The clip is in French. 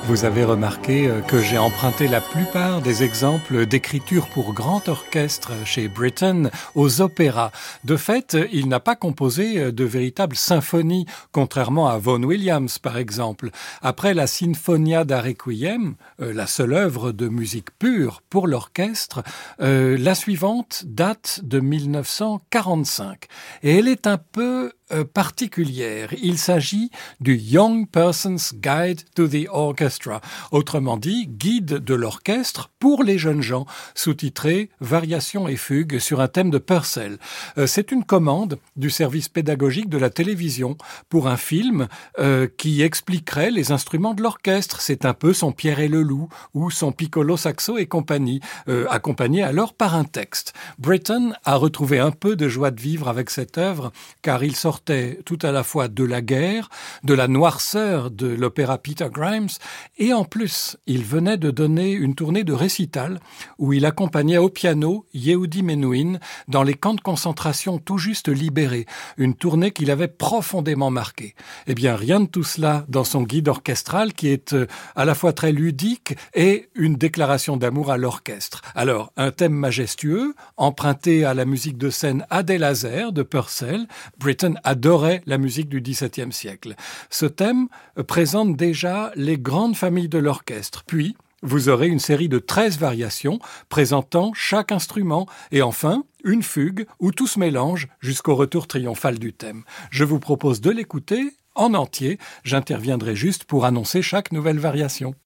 Vous avez remarqué que j'ai emprunté la plupart des exemples d'écriture pour grand orchestre chez Britten aux opéras. De fait, il n'a pas composé de véritables symphonies, contrairement à Vaughan Williams par exemple. Après la Sinfonia da Requiem, la seule œuvre de musique pure pour l'orchestre, la suivante date de 1945. Et elle est un peu particulière. Il s'agit du Young Person's Guide to the Orchestra, autrement dit, guide de l'orchestre pour les jeunes gens, sous-titré Variations et fugues sur un thème de Purcell. C'est une commande du service pédagogique de la télévision pour un film qui expliquerait les instruments de l'orchestre. C'est un peu son Pierre et le Loup ou son Piccolo Saxo et compagnie, accompagné alors par un texte. Britten a retrouvé un peu de joie de vivre avec cette œuvre, car il sortait tout à la fois de la guerre, de la noirceur de l'opéra Peter Grimes, et en plus, il venait de donner une tournée de récital où il accompagnait au piano Yehudi Menuhin dans les camps de concentration tout juste libérés, une tournée qui l'avait profondément marqué. Eh bien, rien de tout cela dans son guide orchestral qui est à la fois très ludique et une déclaration d'amour à l'orchestre. Alors, un thème majestueux, emprunté à la musique de scène Adèle Hazer de Purcell. Britten adorait la musique du XVIIe siècle. Ce thème présente déjà les grandes familles de l'orchestre. Puis, vous aurez une série de 13 variations présentant chaque instrument. Et enfin, une fugue où tout se mélange jusqu'au retour triomphal du thème. Je vous propose de l'écouter en entier. J'interviendrai juste pour annoncer chaque nouvelle variation.